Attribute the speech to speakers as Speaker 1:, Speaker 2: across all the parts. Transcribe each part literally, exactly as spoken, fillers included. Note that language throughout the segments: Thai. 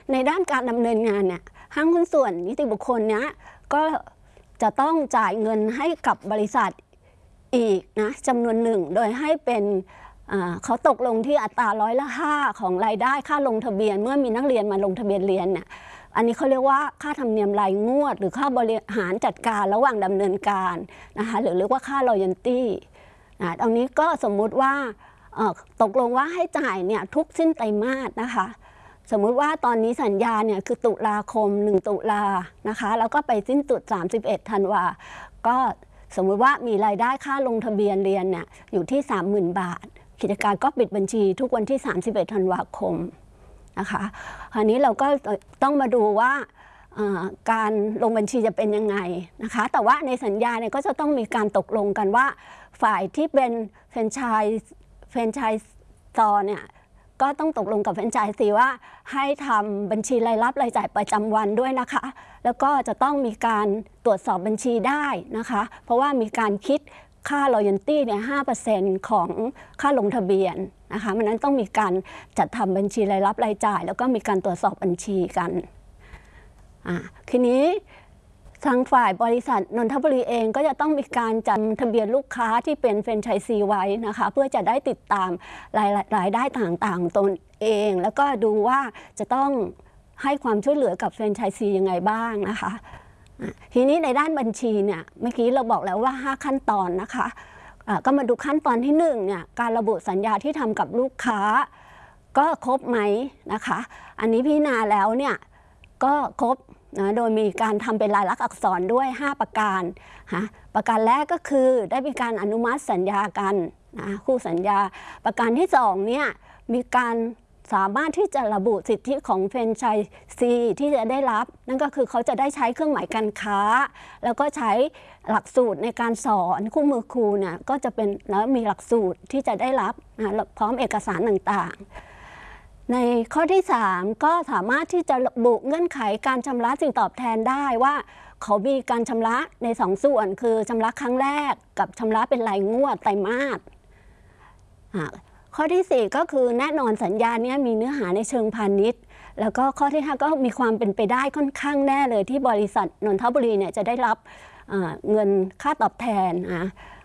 Speaker 1: ในด้านการดำเนินงานเนี่ยห้างหุ้นส่วนนิติบุคคลเนี้ยก็จะต้องจ่ายเงินให้กับบริษัทอีกนะจำนวนหนึ่งโดยให้เป็นเขาตกลงที่อัตราร้อยละห้าของรายได้ค่าลงทะเบียนเมื่อมีนักเรียนมาลงทะเบียนเรียนเนี่ยอันนี้เขาเรียกว่าค่าธรรมเนียมรายงวดหรือค่าบริหารจัดการระหว่างดำเนินการนะคะหรือเรียกว่าค่ารอยัลตี้นะตรงนี้ก็สมมุติว่าตกลงว่าให้จ่ายเนี่ยทุกสิ้นไตรมาสนะคะสมมุติว่าตอนนี้สัญญาเนี่ยคือตุลาคมหนึ่งตุลานะคะแล้วก็ไปสิ้นสุดสามสิบเอ็ดธันวาก็สมมุติว่ามีรายได้ค่าลงทะเบียนเรียนเนี่ยอยู่ที่ สามหมื่น บาทกิจการก็ปิดบัญชีทุกวันที่สามสิบเอ็ดธันวาคมนะคะคราวนี้เราก็ต้องมาดูว่าการลงบัญชีจะเป็นยังไงนะคะแต่ว่าในสัญญาเนี่ยก็จะต้องมีการตกลงกันว่าฝ่ายที่เป็นแฟรนไชส์แฟรนไชส์ซอเนี่ยก็ต้องตกลงกับแฟรนไชส์ซีว่าให้ทำบัญชีรายรับรายจ่ายประจำวันด้วยนะคะแล้วก็จะต้องมีการตรวจสอบบัญชีได้นะคะเพราะว่ามีการคิดค่ารอยัลตี้เนี่ยห้าเปอร์เซ็นต์ของค่าลงทะเบียนนะคะมันนั้นต้องมีการจัดทำบัญชีรายรับรายจ่ายแล้วก็มีการตรวจสอบบัญชีกันอ่าทีนี้ทางฝ่ายบริษัทนนทบุรีเองก็จะต้องมีการจำทะเบียนลูกค้าที่เป็นแฟรนไชส์ซีไว้นะคะเพื่อจะได้ติดตามรายรายได้ต่างๆตนเองแล้วก็ดูว่าจะต้องให้ความช่วยเหลือกับแฟรนไชส์ซียังไงบ้างนะคะทีนี้ในด้านบัญชีเนี่ยเมื่อกี้เราบอกแล้วว่าห้าขั้นตอนนะคะก็มาดูขั้นตอนที่หนึ่งเนี่ยการระบุสัญญาที่ทำกับลูกค้าก็ครบไหมนะคะอันนี้พิจารณาแล้วเนี่ยก็ครบนะโดยมีการทำเป็นลายลักษณ์อักษรด้วยห้าประการฮะประการแรกก็คือได้มีการอนุมัติสัญญากันนะคู่สัญญาประการที่สองเนี่ยมีการสามารถที่จะระบุสิทธิของแฟรนไชส์ซีที่จะได้รับนั่นก็คือเขาจะได้ใช้เครื่องหมายการค้าแล้วก็ใช้หลักสูตรในการสอนคู่มือครูเนี่ยก็จะเป็นแล้วมีหลักสูตรที่จะได้รับนะพร้อมเอกสารต่างๆในข้อที่สามก็สามารถที่จะระบุเงื่อนไขการชำระสิ่งตอบแทนได้ว่าเขามีการชำระในสองส่วนคือชำระครั้งแรกกับชำระเป็นรายงวดไตรมาสข้อที่สี่ก็คือแน่นอนสัญญานี้มีเนื้อหาในเชิงพาณิชย์แล้วก็ข้อที่ห้าก็มีความเป็นไปได้ค่อนข้างแน่เลยที่บริษัทนนทบุรีเนี่ยจะได้รับเงินค่าตอบแทนนะ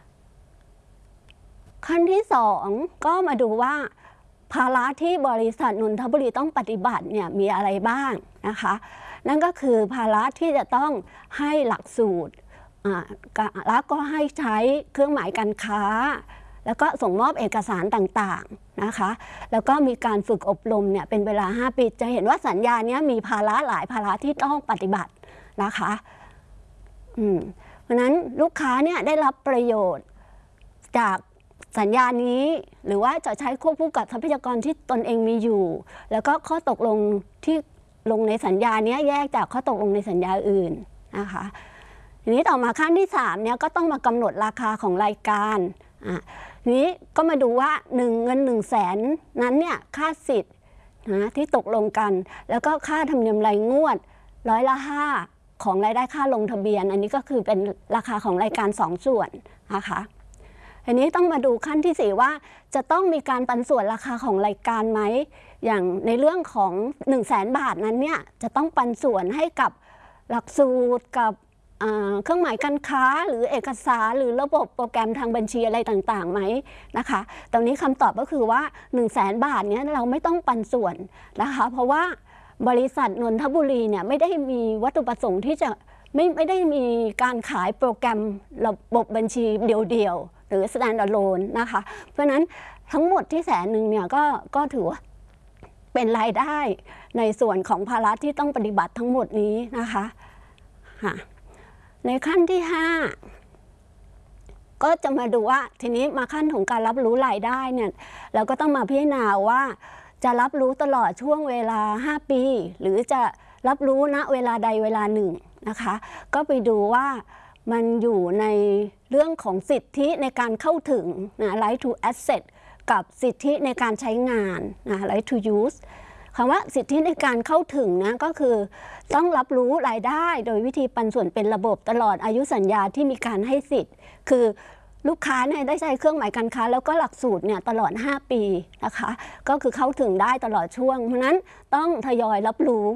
Speaker 1: ขั้นที่สองก็มาดูว่าภาระที่บริษัทนนทบุรีต้องปฏิบัติเนี่ยมีอะไรบ้างนะคะนั่นก็คือภาระที่จะต้องให้หลักสูตรแล้วก็ให้ใช้เครื่องหมายการค้าแล้วก็ส่งมอบเอกสารต่างๆนะคะแล้วก็มีการฝึกอบรมเนี่ยเป็นเวลาห้าปีจะเห็นว่าสัญญานี้มีภาระหลายภาระที่ต้องปฏิบัตินะคะอืมเพราะนั้นลูกค้าเนี่ยได้รับประโยชน์จากสัญญานี้หรือว่าจะใช้ควบคู่กับทรัพยากรที่ตนเองมีอยู่แล้วก็ข้อตกลงที่ลงในสัญญานี้แยกจากข้อตกลงในสัญญาอื่นนะคะทีนี้ต่อมาขั้นที่สามเนี่ยก็ต้องมากำหนดราคาของรายการอ่ะนี้ก็มาดูว่าหนึ่งเงินหนึ่งแสนนั้นเนี่ยค่าสิทธิ์นะที่ตกลงกันแล้วก็ค่าธรรมเนียมรายงวดร้อยละห้าของรายได้ค่าลงทะเบียนอันนี้ก็คือเป็นราคาของรายการสองส่วนนะคะอันนี้ต้องมาดูขั้นที่สี่ว่าจะต้องมีการปันส่วนราคาของรายการไหมอย่างในเรื่องของหนึ่งแสนบาทนั้นเนี่ยจะต้องปันส่วนให้กับหลักสูตรกับเครื่องหมายการค้าหรือเอกสารหรือระบบโปรแกรมทางบัญชีอะไรต่างๆไหมนะคะตรงนี้คำตอบก็คือว่าหนึ่งแสนบาทเนี้ยเราไม่ต้องปันส่วนนะคะเพราะว่าบริษัทนนทบุรีเนี่ยไม่ได้มีวัตถุประสงค์ที่จะไม่ไม่ได้มีการขายโปรแกรมระบบบัญชีเดี่ยวๆหรือ standalone นะคะเพราะฉะนั้นทั้งหมดที่แสนหนึ่งเนี่ยก็ก็ถือว่าเป็นรายได้ในส่วนของภาระที่ต้องปฏิบัติทั้งหมดนี้นะคะค่ะในขั้นที่ห้าก็จะมาดูว่าทีนี้มาขั้นของการรับรู้รายได้เนี่ยเราก็ต้องมาพิจารณาว่าจะรับรู้ตลอดช่วงเวลาห้าปีหรือจะรับรู้ณเวลาใดเวลาหนึ่งนะคะก็ไปดูว่ามันอยู่ในเรื่องของสิทธิในการเข้าถึงนะ right to access กับสิทธิในการใช้งานนะ right to use คำว่าสิทธิในการเข้าถึงนะก็คือต้องรับรู้รายได้โดยวิธีปันส่วนเป็นระบบตลอดอายุสัญญาที่มีการให้สิทธิ์คือลูกค้าเนี่ยได้ใช้เครื่องหมายการค้าแล้วก็หลักสูตรเนี่ยตลอดห้าปีนะคะก็คือเข้าถึงได้ตลอดช่วงเพราะนั้นต้องทยอยรับรู้